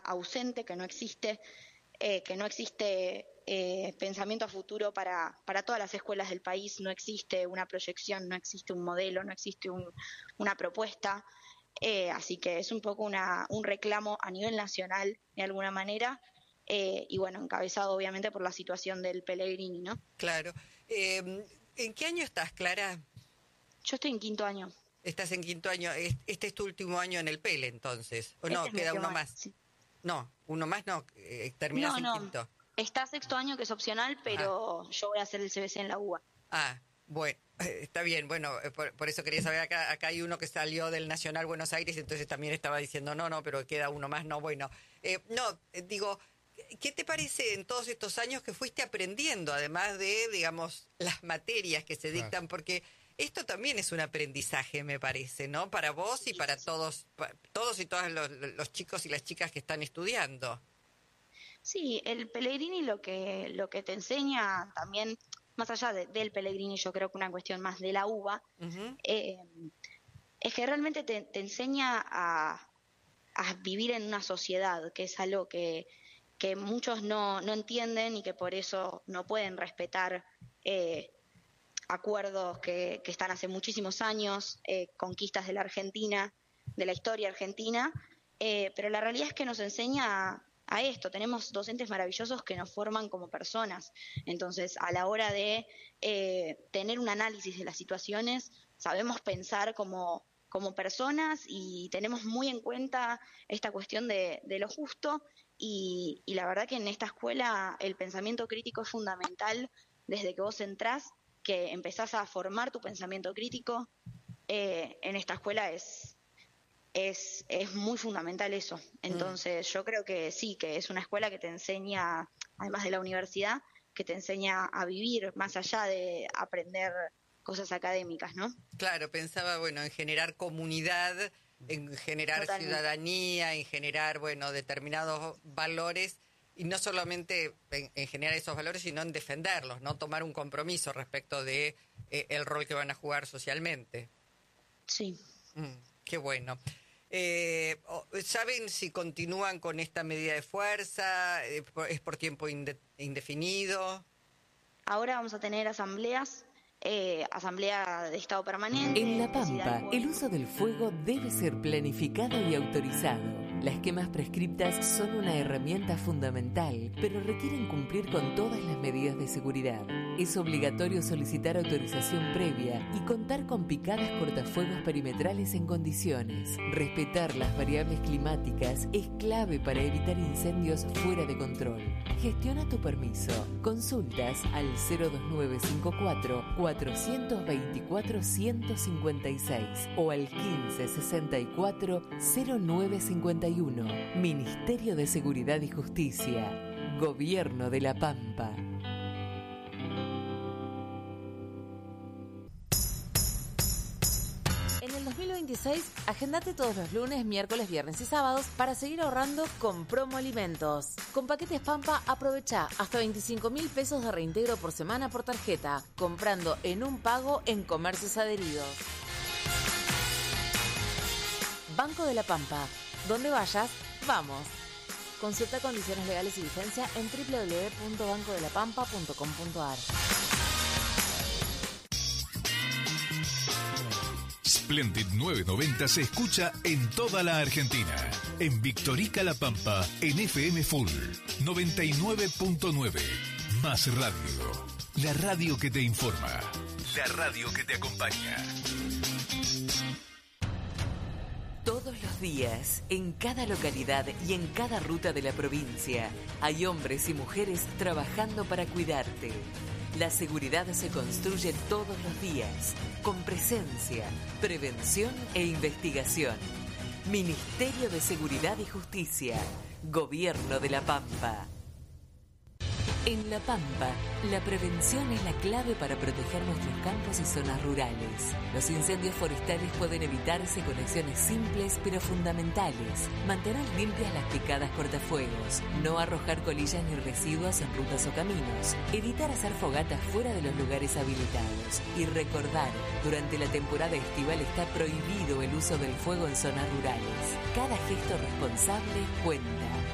ausente, que no existe pensamiento a futuro para todas las escuelas del país, no existe una proyección, no existe un modelo, no existe una propuesta, así que es un poco un reclamo a nivel nacional de alguna manera, y bueno, encabezado obviamente por la situación del Pellegrini, ¿no? Claro. ¿En qué año estás, Clara? Yo estoy en quinto año. Estás en quinto año. Este es tu último año en el PEL, entonces. ¿O no? Este es mi ¿Queda último uno año, más? sí. No, uno más no. Terminas en quinto. Está sexto año, que es opcional, pero yo voy a hacer el CBC en la UBA. Ah, bueno, está bien. Bueno, por eso quería saber, acá hay uno que salió del Nacional Buenos Aires, entonces también estaba diciendo, no, pero queda uno más, no, bueno. Digo, ¿qué te parece en todos estos años que fuiste aprendiendo, además de, digamos, las materias que se dictan? Porque esto también es un aprendizaje, me parece, ¿no? Para vos y para todos y todas los chicos y las chicas que están estudiando. Sí, el Pellegrini lo que te enseña también, más allá del Pellegrini, yo creo que una cuestión más de la UBA, es que realmente te enseña a vivir en una sociedad, que es algo que muchos no entienden y que por eso no pueden respetar acuerdos que están hace muchísimos años, conquistas de la Argentina, de la historia argentina, pero la realidad es que nos enseña a esto. Tenemos docentes maravillosos que nos forman como personas, entonces a la hora de tener un análisis de las situaciones, sabemos pensar como personas y tenemos muy en cuenta esta cuestión de lo justo, y la verdad que en esta escuela el pensamiento crítico es fundamental desde que vos entrás, que empezás a formar tu pensamiento crítico. En esta escuela es muy fundamental eso. Entonces yo creo que sí, que es una escuela que te enseña, además de la universidad, que te enseña a vivir más allá de aprender cosas académicas, ¿no? Claro, pensaba, bueno, en generar comunidad, en generar ciudadanía, en generar, bueno, determinados valores, y no solamente en generar esos valores, sino en defenderlos, ¿no? Tomar un compromiso respecto de el rol que van a jugar socialmente. Sí. Qué bueno. ¿Saben si continúan con esta medida de fuerza? ¿Es por tiempo indefinido? Ahora vamos a tener asambleas, asamblea de estado permanente. En La Pampa, el uso del fuego debe ser planificado y autorizado. Las quemas prescriptas son una herramienta fundamental, pero requieren cumplir con todas las medidas de seguridad. Es obligatorio solicitar autorización previa y contar con picadas cortafuegos perimetrales en condiciones. Respetar las variables climáticas es clave para evitar incendios fuera de control. Gestiona tu permiso. Consultas al 02954 424 156 o al 1564 0951. Ministerio de Seguridad y Justicia. Gobierno de La Pampa. En el 2026, agendate todos los lunes, miércoles, viernes y sábados para seguir ahorrando con Promo Alimentos. Con paquetes Pampa, aprovecha hasta 25.000 pesos de reintegro por semana por tarjeta, comprando en un pago en comercios adheridos. Banco de la Pampa. Donde vayas, vamos. Consulta condiciones legales y vigencia en www.bancodelapampa.com.ar. Splendid 990 se escucha en toda la Argentina. En Victorica La Pampa, en FM Full 99.9. Más radio. La radio que te informa. La radio que te acompaña. Todos los días, en cada localidad y en cada ruta de la provincia, hay hombres y mujeres trabajando para cuidarte. La seguridad se construye todos los días, con presencia, prevención e investigación. Ministerio de Seguridad y Justicia, Gobierno de La Pampa. En La Pampa, la prevención es la clave para proteger nuestros campos y zonas rurales. Los incendios forestales pueden evitarse con acciones simples pero fundamentales. Mantener limpias las picadas cortafuegos, no arrojar colillas ni residuos en rutas o caminos, evitar hacer fogatas fuera de los lugares habilitados y recordar, durante la temporada estival está prohibido el uso del fuego en zonas rurales. Cada gesto responsable cuenta.